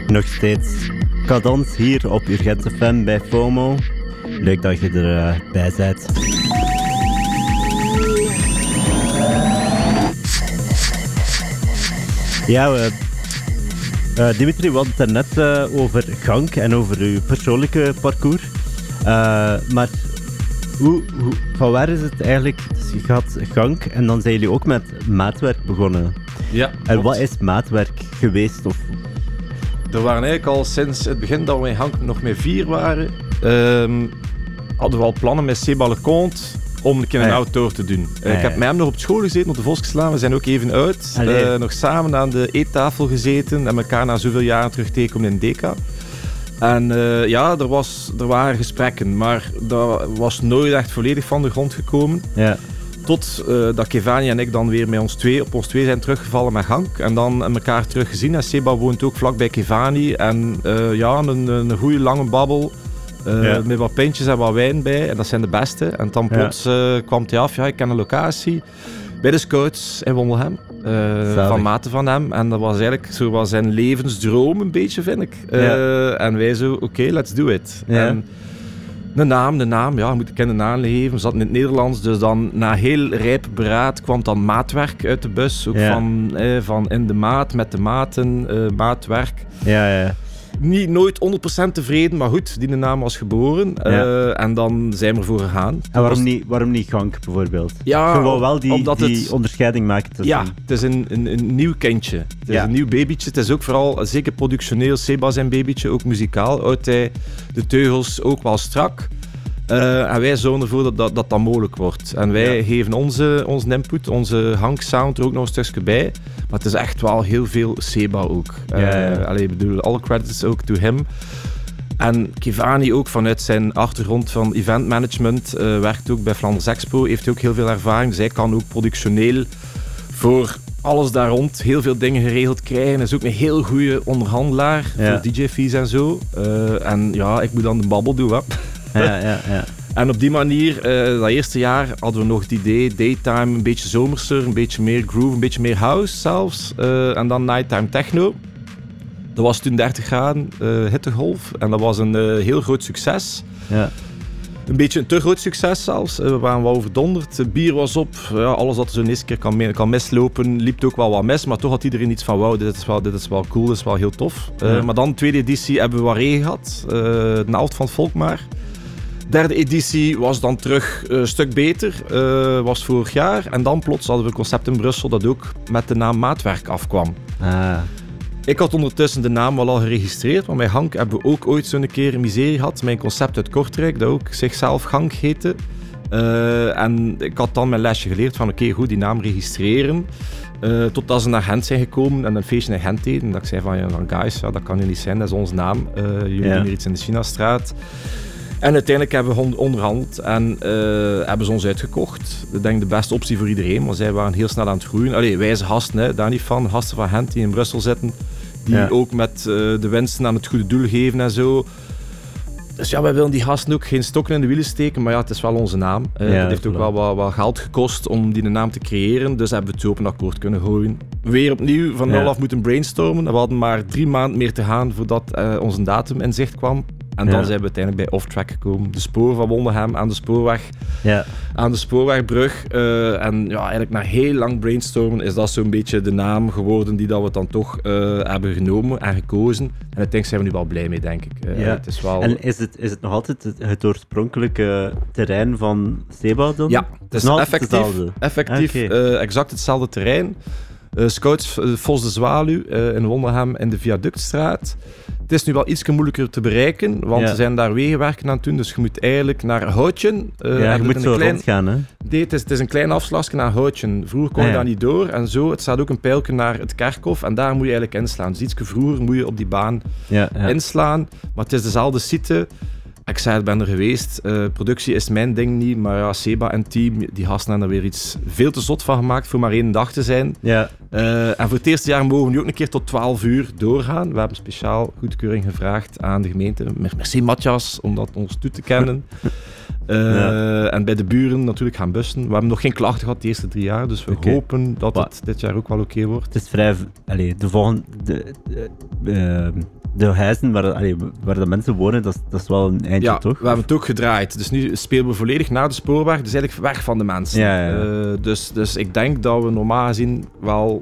Nog steeds cadans hier op Urgent FM bij FOMO. Leuk dat je erbij bent. Ja, Dimitri, we hadden het net over Gank en over uw persoonlijke parcours. Maar van waar is het eigenlijk? Dus je gaat Gank en dan zijn jullie ook met maatwerk begonnen. Ja, en klopt. wat is maatwerk geweest? Of... Er waren eigenlijk al sinds het begin dat we in Gank nog met 4 waren, hadden we al plannen met Seba Leconte om een keer een outdoor te doen. Ik heb met hem nog op school gezeten, op de Volkslaan. We zijn ook even uit. Nog samen aan de eettafel gezeten en elkaar na zoveel jaren terug tegenkomen in Deka. En er waren gesprekken, maar dat was nooit echt volledig van de grond gekomen. Ja. Tot dat Kevani en ik dan weer met op ons twee zijn teruggevallen met Gank. En dan elkaar teruggezien. En Seba woont ook vlakbij Kevani. En een goede lange babbel. Met wat pintjes en wat wijn bij. En dat zijn de beste. En dan plots kwam hij af. Ja, ik ken een locatie bij de Scouts in Wondelhem. Van maten van hem. En dat was eigenlijk zo was zijn levensdroom een beetje, vind ik. En wij zo, oké, let's do it. Ja. En de naam, ja, moet ik een naam geven. We zaten in het Nederlands, dus dan na heel rijp beraad kwam dan maatwerk uit de bus. Ook van in de maat, met de maten, maatwerk. Ja. Nooit 100% tevreden, maar goed, die naam was geboren. En dan zijn we ervoor gegaan. En waarom niet Gank bijvoorbeeld? Ja, je wou wel die het, onderscheiding maken tussen... Ja, het is een nieuw kindje. Het is een nieuw babytje. Het is ook vooral, zeker productioneel, Seba zijn babytje, ook muzikaal. Houdt hij de teugels ook wel strak. En wij zorgen ervoor dat mogelijk wordt. En wij geven onze input, onze Hank sound er ook nog een stukje bij. Maar het is echt wel heel veel Seba ook. Ik bedoel, alle credits ook to him. En Kevani ook vanuit zijn achtergrond van event management werkt ook bij Flanders Expo, heeft ook heel veel ervaring. Zij kan ook productioneel voor alles daar rond heel veel dingen geregeld krijgen. Is ook een heel goede onderhandelaar voor DJ-fees en zo. En ja, ik moet dan de babbel doen, hè. Ja. En op die manier, dat eerste jaar hadden we nog het idee, daytime een beetje zomerser, een beetje meer groove, een beetje meer house zelfs. En dan nighttime techno. Dat was toen 30 graden hittegolf en dat was een heel groot succes. Ja. Een beetje een te groot succes zelfs. We waren wel overdonderd. Het bier was op. Ja, alles wat zo'n eerste keer kan mislopen, liep ook wel wat mis. Maar toch had iedereen iets van, wauw, dit is wel cool, dit is wel heel tof. Maar dan, tweede editie, hebben we wat regen gehad. De helft van het volk maar. Derde editie was dan terug een stuk beter. Was vorig jaar. En dan plots hadden we een concept in Brussel dat ook met de naam Maatwerk afkwam. Ik had ondertussen de naam wel al geregistreerd, want bij Gank hebben we ook ooit zo'n keer een miserie gehad. Mijn concept uit Kortrijk, dat ook zichzelf Gank heette. En ik had dan mijn lesje geleerd van oké, goed, die naam registreren. Totdat ze naar Gent zijn gekomen en een feestje in Gent deden. En dat ik zei van guys, dat kan hier niet zijn, dat is onze naam. Jullie doen hier iets in de Chinastraat. En uiteindelijk hebben we onderhandeld en hebben ze ons uitgekocht. Ik denk de beste optie voor iedereen, want zij waren heel snel aan het groeien. Allee, wijze gasten, daar niet van. Gasten van Gent die in Brussel zitten, die ook met de winsten aan het goede doel geven en zo. Dus ja, wij willen die gasten ook geen stokken in de wielen steken, maar ja, het is wel onze naam. Het heeft ook wel wat geld gekost om die naam te creëren, dus hebben we het zo op een akkoord kunnen gooien. Weer opnieuw van nul af moeten brainstormen. We hadden maar 3 maanden meer te gaan voordat onze datum in zicht kwam. En dan zijn we uiteindelijk bij Off-Track gekomen. De spoor van Wondelhem aan de spoorweg. Ja. Aan de spoorwegbrug. En ja, eigenlijk na heel lang brainstormen is dat zo'n beetje de naam geworden die dat we dan toch hebben genomen en gekozen. En uiteindelijk zijn we nu wel blij mee, denk ik. Het is wel... En is het nog altijd het oorspronkelijke terrein van Seba dan? Ja, het is effectief exact hetzelfde terrein. Scouts Vos de Zwaluw in Wondelhem in de Viaductstraat. Het is nu wel iets moeilijker te bereiken, want ze zijn daar wegenwerken aan het doen, dus je moet eigenlijk naar Houtjen. Je moet zo rondgaan, hè? Nee, het is een klein afslagje naar Houtjen. Vroeger kon je daar niet door en zo. Het staat ook een pijltje naar het Kerkhof en daar moet je eigenlijk inslaan. Dus iets vroeger moet je op die baan inslaan, maar het is dezelfde site. Ik zei, ik ben er geweest. Productie is mijn ding niet, maar ja, Seba en team, die gasten hebben er weer iets veel te zot van gemaakt voor maar 1 dag te zijn. Ja. En voor het eerste jaar mogen we nu ook een keer tot 12 uur doorgaan. We hebben speciaal goedkeuring gevraagd aan de gemeente. Merci Matthias, om dat ons toe te kennen. En bij de buren natuurlijk gaan bussen. We hebben nog geen klachten gehad de eerste 3 jaar, dus we hopen dat het dit jaar ook wel oké wordt. Het is vrij... de de huizen waar de mensen wonen, dat is wel een eindje, toch? Ja, we hebben het ook gedraaid. Dus nu spelen we volledig naar de spoorweg, dus eigenlijk weg van de mensen. Ja. Dus ik denk dat we normaal gezien wel...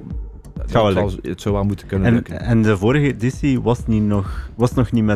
Het zou wel moeten kunnen lukken. En de vorige editie was nog niet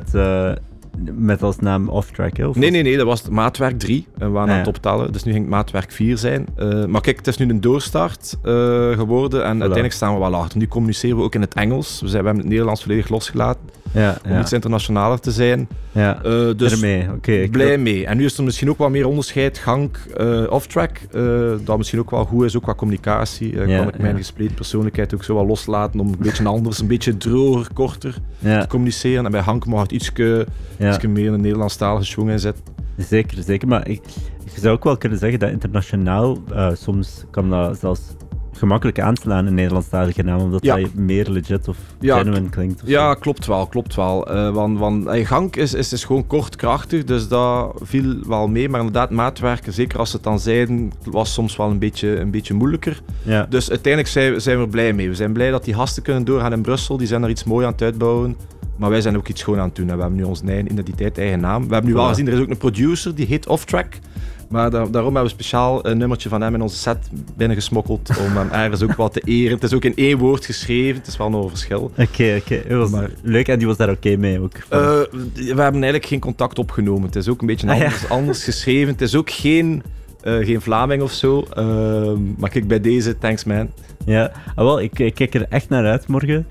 met als naam Off-Track, hè? Nee, dat was maatwerk 3. En we waren aan het optellen, dus nu ging het maatwerk 4 zijn. Maar kijk, het is nu een doorstart geworden en uiteindelijk staan we wel achter. Nu communiceren we ook in het Engels. We hebben het Nederlands volledig losgelaten om iets internationaler te zijn. Ja, dus okay, blij mee. En nu is er misschien ook wat meer onderscheid, Gank, Off-Track. Dat misschien ook wel goed is, ook qua communicatie. Kan ik mijn gespleten persoonlijkheid ook zo wel loslaten om een beetje anders, een beetje droger, korter te communiceren. En bij Gank mag het iets meer in een Nederlandstalige schwung inzetten. Zeker. Maar je zou ook wel kunnen zeggen dat internationaal soms kan dat zelfs gemakkelijk aanslaan in Nederlandstalige naam, omdat dat meer legit of genuine klinkt. Ja, klopt wel. Want Gank is gewoon kort, krachtig, dus dat viel wel mee. Maar inderdaad, maatwerken, zeker als ze het dan zeiden, was soms wel een beetje moeilijker. Ja. Dus uiteindelijk zijn we er blij mee. We zijn blij dat die gasten kunnen doorgaan in Brussel. Die zijn er iets moois aan het uitbouwen. Maar wij zijn ook iets schoon aan het doen. En we hebben nu onze eigen identiteit, eigen naam. We hebben nu wel gezien, er is ook een producer, die heet Off-Track. Maar daarom hebben we speciaal een nummertje van hem in onze set binnengesmokkeld om hem ergens ook wat te eren. Het is ook in 1 woord geschreven, het is wel nog een verschil. Oké. Het was leuk en die was daar oké mee ook? We hebben eigenlijk geen contact opgenomen. Het is ook een beetje anders geschreven. Het is ook geen Vlaming of zo. Maar kijk, bij deze, thanks man. Ja, wel, ik kijk er echt naar uit morgen.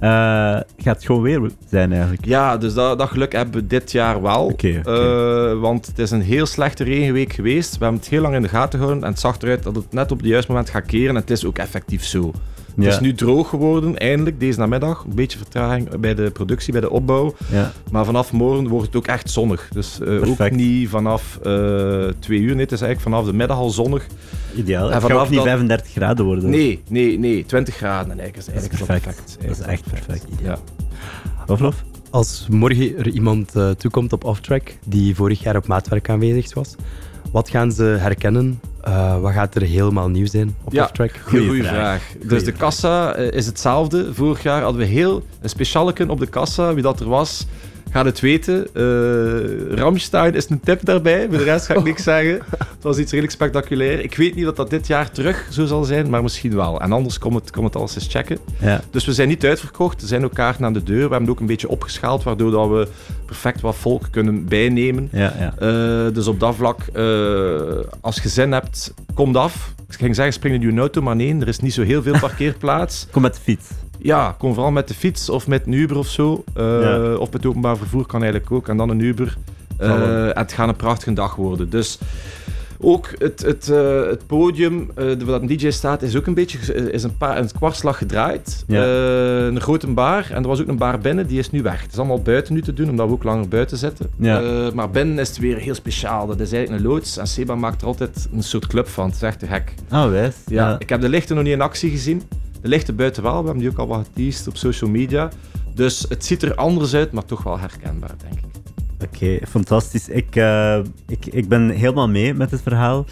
Gaat het gewoon weer zijn eigenlijk? Ja, dus dat geluk hebben we dit jaar wel. Okay. Want het is een heel slechte regenweek geweest. We hebben het heel lang in de gaten gehouden en het zag eruit dat het net op het juiste moment gaat keren. En het is ook effectief zo. Het is nu droog geworden, eindelijk, deze namiddag. Een beetje vertraging bij de productie, bij de opbouw. Ja. Maar vanaf morgen wordt het ook echt zonnig. Dus ook niet vanaf 2 uur, nee, het is eigenlijk vanaf de middag al zonnig. Ideaal. Het gaat ook niet 35 graden worden. Nee, 20 graden. En eigenlijk is perfect. Dat is echt perfect. Ja. Lof? Als morgen er iemand toekomt op Off-Track die vorig jaar op maatwerk aanwezig was, wat gaan ze herkennen? Wat gaat er helemaal nieuw zijn op Off-Track? Goeie vraag. Dus de kassa is hetzelfde. Vorig jaar hadden we een specialeken op de kassa. Wie dat er was, gaat het weten. Rammstein is een tip daarbij. Voor de rest ga ik niks zeggen. Het was iets redelijk spectaculair. Ik weet niet of dat dit jaar terug zo zal zijn, maar misschien wel. En anders kom het alles eens checken. Ja. Dus we zijn niet uitverkocht. Er zijn ook kaarten aan de deur. We hebben het ook een beetje opgeschaald, waardoor dat we perfect wat volk kunnen bijnemen. Ja. Dus op dat vlak, als je zin hebt, kom af. Ik ging zeggen, spring in je auto, maar nee, er is niet zo heel veel parkeerplaats. Kom met de fiets. Ja, kom vooral met de fiets of met een Uber of zo. Of met openbaar vervoer kan eigenlijk ook. En dan een Uber. En het gaat een prachtige dag worden. Dus ook het podium waar dat een DJ staat is ook een beetje een kwartslag gedraaid. Ja. Een grote bar. En er was ook een bar binnen, die is nu weg. Het is allemaal buiten nu te doen, omdat we ook langer buiten zitten. Ja. Maar binnen is het weer heel speciaal. Dat is eigenlijk een loods. En Seba maakt er altijd een soort club van. Het is echt te gek. Oh, wijs. Ja. Ik heb de lichten nog niet in actie gezien. De lichten buiten wel, we hebben die ook al wat geteased op social media. Dus het ziet er anders uit, maar toch wel herkenbaar, denk ik. Oké, fantastisch. Ik ben helemaal mee met het verhaal.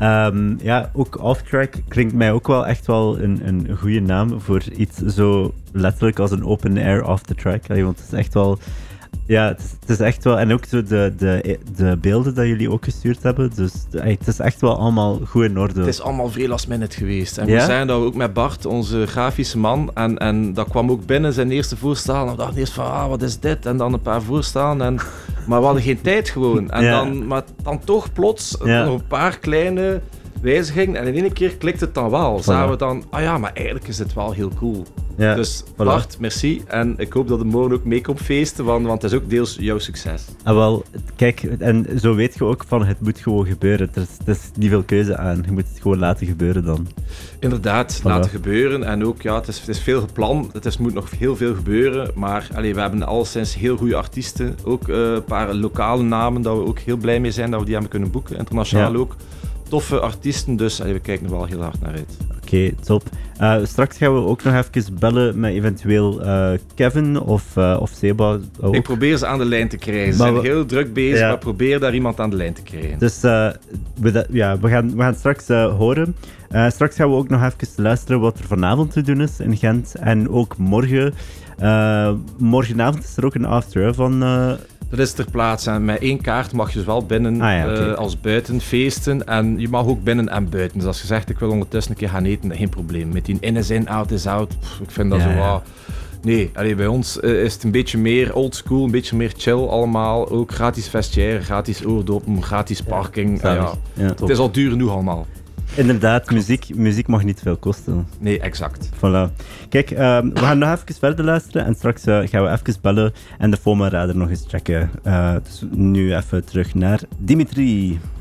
Ook Off-Track klinkt mij ook wel echt wel een goede naam voor iets zo letterlijk als een open-air off-the-track. Want het is echt wel... Ja, het is echt wel... En ook zo de beelden dat jullie ook gestuurd hebben. Dus het is echt wel allemaal goed in orde. Het is allemaal veel last minute geweest. En we zijn dat ook met Bart, onze grafische man. En dat kwam ook binnen, zijn eerste voorstellen. En we dachten eerst van, wat is dit? En dan een paar voorstellen. Maar we hadden geen tijd gewoon. Maar dan toch plots nog een paar kleine wijzigingen. En in één keer klikt het dan wel. Zagen we dan, maar eigenlijk is het wel heel cool. Ja, dus Bart, merci. En ik hoop dat de morgen ook mee komt feesten, want het is ook deels jouw succes. Wel, kijk, en zo weet je ook van, het moet gewoon gebeuren. Er is niet veel keuze aan. Je moet het gewoon laten gebeuren dan. Inderdaad, laten gebeuren. En ook, het is veel gepland. Het moet nog heel veel gebeuren. Maar we hebben alleszins heel goede artiesten. Ook een paar lokale namen, dat we ook heel blij mee zijn dat we die hebben kunnen boeken. Internationaal ook. toffe artiesten, dus we kijken er wel heel hard naar uit. Oké, top. Straks gaan we ook nog even bellen met eventueel Kevin of Seba. Ook. Ik probeer ze aan de lijn te krijgen. Ze zijn heel druk bezig, maar probeer daar iemand aan de lijn te krijgen. Dus we gaan straks horen. Straks gaan we ook nog even luisteren wat er vanavond te doen is in Gent. En ook morgen. Morgenavond is er ook een after van... Dat is ter plaatse. En met 1 kaart mag je dus wel binnen als buitenfeesten. En je mag ook binnen en buiten. Dus als je zegt, ik wil ondertussen een keer gaan eten, geen probleem. Met die in is in, out is out. Ik vind dat zo... Nee, bij ons is het een beetje meer oldschool, een beetje meer chill allemaal. Ook gratis vestiaire, gratis oordoppen, gratis parking. Het is al duur genoeg allemaal. Inderdaad, muziek mag niet veel kosten. Nee, exact. Voilà. Kijk, we gaan nog even verder luisteren en straks gaan we even bellen en de FOMA-radar nog eens checken. Dus nu even terug naar Dimitri.